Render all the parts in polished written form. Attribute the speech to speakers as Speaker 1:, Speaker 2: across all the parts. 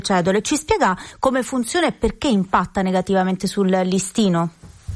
Speaker 1: cedole. Ci spiega come funziona e perché impatta negativamente sul listino?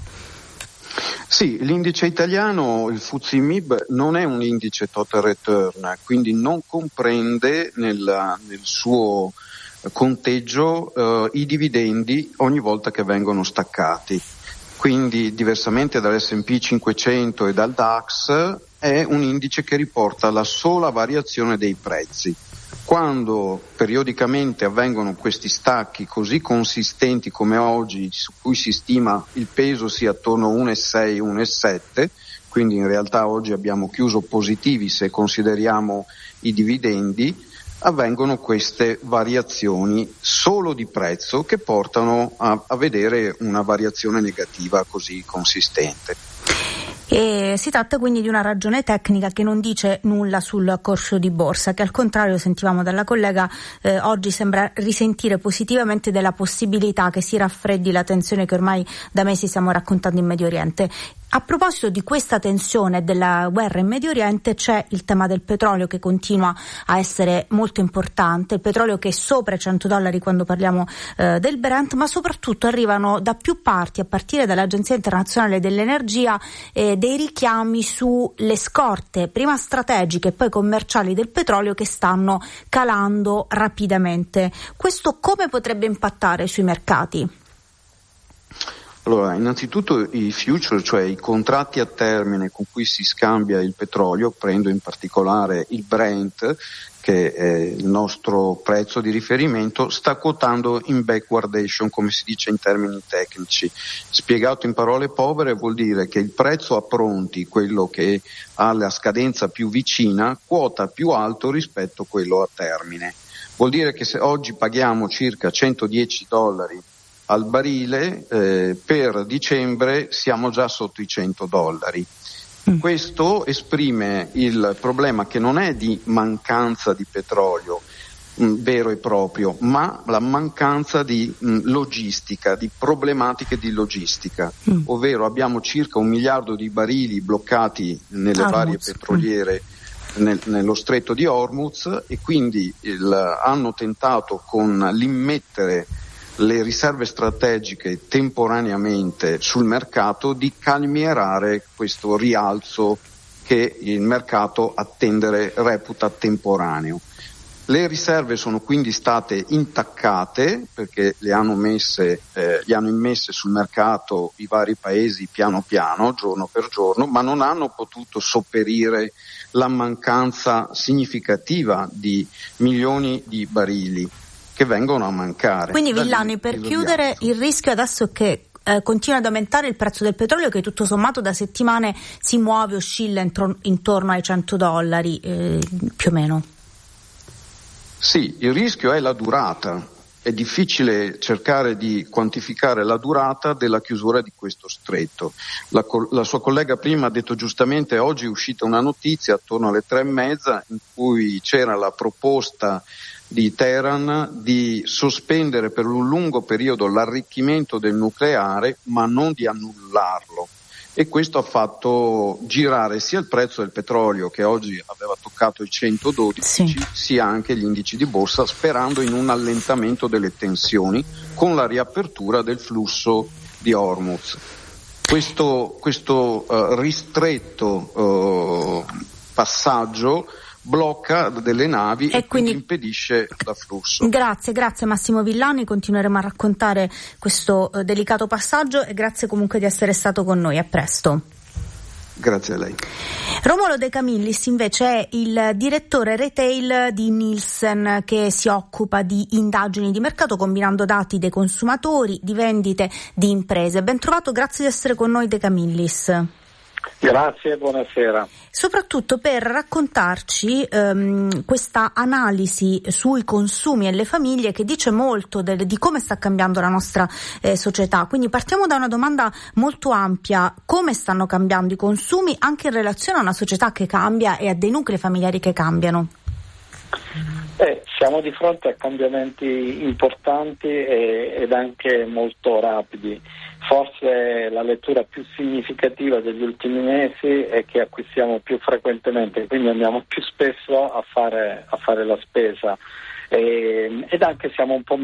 Speaker 2: Sì, l'indice italiano, il FTSE MIB, non è un indice total return, quindi non comprende nel suo conteggio i dividendi ogni volta che vengono staccati. Quindi, diversamente dall'S&P 500 e dal DAX, è un indice che riporta la sola variazione dei prezzi. Quando periodicamente avvengono questi stacchi così consistenti come oggi, su cui si stima il peso sia attorno a 1,6, 1,7, quindi in realtà oggi abbiamo chiuso positivi se consideriamo i dividendi, avvengono queste variazioni solo di prezzo che portano a vedere una variazione negativa così consistente.
Speaker 1: E si tratta quindi di una ragione tecnica che non dice nulla sul corso di borsa, che al contrario, sentivamo dalla collega, oggi sembra risentire positivamente della possibilità che si raffreddi la tensione che ormai da mesi stiamo raccontando in Medio Oriente. A proposito di questa tensione della guerra in Medio Oriente, c'è il tema del petrolio che continua a essere molto importante, il petrolio che è sopra i $100 quando parliamo del Brent, ma soprattutto arrivano da più parti, a partire dall'Agenzia Internazionale dell'Energia, dei richiami sulle scorte, prima strategiche e poi commerciali del petrolio, che stanno calando rapidamente. Questo come potrebbe impattare sui mercati?
Speaker 2: Allora, innanzitutto i future, cioè i contratti a termine con cui si scambia il petrolio, prendo in particolare il Brent, che è il nostro prezzo di riferimento, sta quotando in backwardation, come si dice in termini tecnici. Spiegato in parole povere vuol dire che il prezzo a pronti, quello che ha la scadenza più vicina, quota più alto rispetto a quello a termine. Vuol dire che se oggi paghiamo circa $110 al barile, per dicembre siamo già sotto i $100. Questo esprime il problema che non è di mancanza di petrolio vero e proprio, ma la mancanza di logistica, di problematiche di logistica, ovvero abbiamo circa 1 miliardo di barili bloccati nelle varie petroliere nello stretto di Hormuz, e quindi hanno tentato con l'immettere le riserve strategiche temporaneamente sul mercato di calmierare questo rialzo che il mercato reputa temporaneo. Le riserve sono quindi state intaccate perché le hanno immesse sul mercato i vari paesi piano piano, giorno per giorno, ma non hanno potuto sopperire la mancanza significativa di milioni di barili che vengono a mancare.
Speaker 1: Quindi Villani, per chiudere, il rischio adesso è che continua ad aumentare il prezzo del petrolio, che tutto sommato da settimane si muove, oscilla intorno ai $100 più o meno.
Speaker 2: Sì, il rischio è la durata. È difficile cercare di quantificare la durata della chiusura di questo stretto. La sua collega prima ha detto giustamente, oggi è uscita una notizia attorno alle 3:30 in cui c'era la proposta di Teheran di sospendere per un lungo periodo l'arricchimento del nucleare, ma non di annullarlo. E questo ha fatto girare sia il prezzo del petrolio, che oggi aveva toccato i 112, sia anche gli indici di borsa, sperando in un allentamento delle tensioni con la riapertura del flusso di Hormuz. Questo ristretto passaggio blocca delle navi e quindi impedisce l'afflusso.
Speaker 1: Grazie Massimo Villani, continueremo a raccontare questo delicato passaggio e grazie comunque di essere stato con noi. A presto.
Speaker 2: Grazie a lei.
Speaker 1: Romolo De Camillis invece è il direttore retail di Nielsen, che si occupa di indagini di mercato combinando dati dei consumatori, di vendite, di imprese. Ben trovato, grazie di essere con noi De Camillis.
Speaker 3: Grazie, buonasera.
Speaker 1: Soprattutto per raccontarci questa analisi sui consumi e le famiglie, che dice molto di come sta cambiando la nostra società. Quindi partiamo da una domanda molto ampia: come stanno cambiando i consumi anche in relazione a una società che cambia e a dei nuclei familiari che cambiano?
Speaker 3: Siamo di fronte a cambiamenti importanti ed anche molto rapidi. Forse la lettura più significativa degli ultimi mesi è che acquistiamo più frequentemente, quindi andiamo più spesso a fare la spesa. ed anche siamo un po'